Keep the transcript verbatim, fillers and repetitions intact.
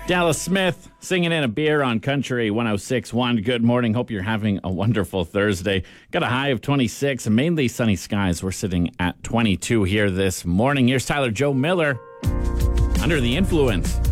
Dallas Smith singing in a beer on Country one oh six point one. Good morning. Hope you're having a wonderful Thursday. Got a high of twenty-six and mainly sunny skies. We're sitting at twenty-two here this morning. Here's Tyler Joe Miller, Under the Influence.